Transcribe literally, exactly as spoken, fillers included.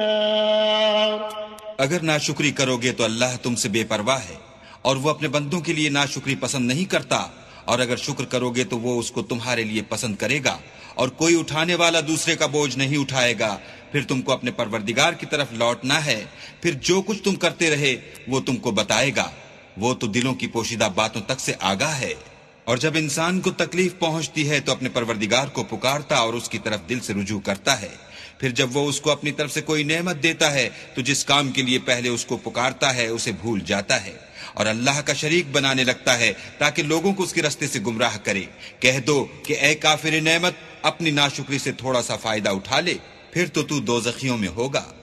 अगर नाशुक्री करोगे तो अल्लाह तुमसे बेपरवाह है और वो अपने बंदों के लिए नाशुक्री पसंद नहीं करता, और अगर शुक्र करोगे तो वो उसको तुम्हारे लिए पसंद करेगा, और कोई उठाने वाला दूसरे का बोझ नहीं उठाएगा। फिर तुमको अपने परवरदिगार की तरफ लौटना है, फिर जो कुछ तुम करते रहे वो तुमको बताएगा। वो तो दिलों की पोशीदा बातों तक से आगाह है। और जब इंसान को तकलीफ पहुंचती है तो अपने परवरदिगार को पुकारता और उसकी तरफ दिल से रुजू करता है। फिर जब वो उसको अपनी तरफ से कोई नेमत देता है तो जिस काम के लिए पहले उसको पुकारता है उसे भूल जाता है और अल्लाह का शरीक बनाने लगता है ताकि लोगों को उसके रास्ते से गुमराह करे। कह दो कि ए काफिर नेमत, अपनी नाशुक्री से थोड़ा सा फायदा उठा ले, फिर तो तू दोज़खियों में होगा।